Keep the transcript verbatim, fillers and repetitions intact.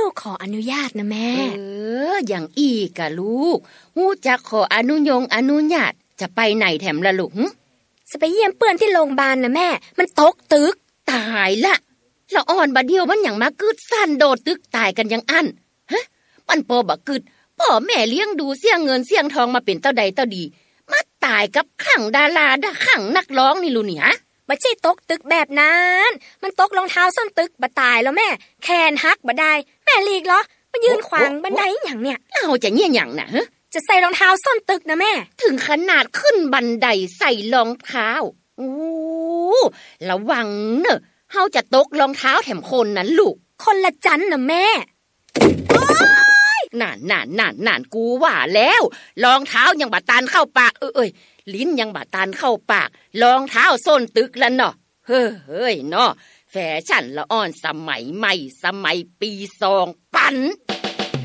ลูกขออนุญาตนะแม่เอออย่างอีกะลูกฮู้จักขออนุยงอนุญาตจะไปไหนแถมละลูกจะไปเยี่ยมเปื้อนที่โรงพยาบาลนะแม่มันตกตึกตายละละอ่อนบะเดียวมันหยังมากึดสั่นโดดตึกตายกันยังอันฮะปันปอบะกึดพ่อแม่เลี้ยงดูเสี่ยงเงินเสี่ยงทองมาเป็นเต้าใดเต้าดีมาตายกับขังดาราดาขังนักร้องนี่ลูนี่ฮะบ่ใช่ตกตึกแบบนั้นมันตกรองเท้าส้นตึกบ่ตายแล้วแม่แขนหักบ่ได้แม่หลีกเหรอมายืนขวางบันไดหยังเนี่ยเราจะเงี้ยหยังน่ะฮะจะใส่รองเท้าส้นตึกนะแม่ถึงขนาดขึ้นบันไดใส่รองเท้าโอ้ระวังเนอะเฮาจะตกรองเท้าแถมคนนั้นลูกคนละจันนะแม่น่านๆๆๆกูว่าแล้วรองเท้ายังบาดตันเข้าปากเอ้ยๆลิ้นยังบาดตันเข้าปากรองเท้าส้นตึกแล้วเนาะเฮ้ยๆเนาะแฟชั่นละอ่อนสมัยใหม่สมัยปีสองพัน